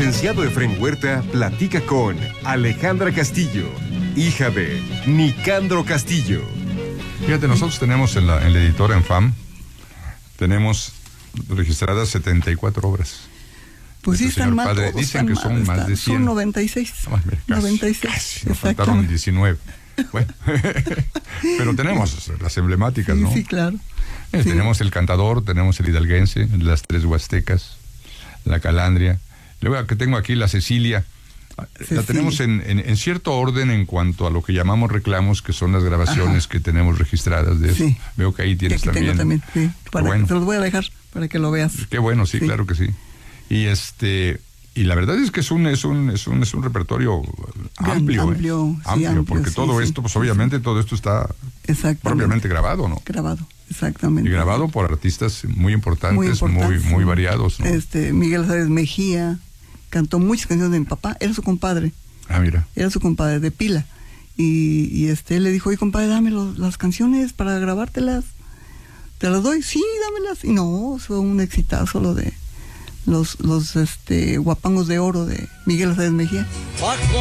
licenciado Efrén Huerta platica con Alejandra Castillo, hija de Nicandro Castillo. Fíjate, nosotros tenemos en la editora ENFAM, tenemos registradas 74 obras. Pues sí, están mal. Dicen que son más de 100. Son 96. Casi, 96. Casi, nos faltaron 19. Bueno, pero tenemos las emblemáticas, sí, ¿no? Sí, claro. Tenemos el Cantador, tenemos el Hidalguense, las Tres Huastecas, la Calandria. Luego que tengo aquí la Cecilia. La tenemos en cierto orden en cuanto a lo que llamamos reclamos, que son las grabaciones que tenemos registradas de eso. Veo que ahí tienes también. Tengo también, sí. Bueno. Te los voy a dejar para que lo veas. Qué bueno, sí, claro que sí. Y la verdad es que es un repertorio amplio, porque todo esto, pues obviamente todo esto está propiamente grabado, ¿no? Grabado, exactamente. Y grabado por artistas muy importantes, muy variados, ¿no? Miguel Sáenz Mejía cantó muchas canciones de mi papá, era su compadre. Ah, mira. Era su compadre de pila. Y él le dijo, oye, compadre, dame las canciones para grabártelas. ¿Te las doy? Sí, dámelas. Y no, fue un exitazo lo de los guapangos de oro de Miguel Sáenz Mejía. Bajo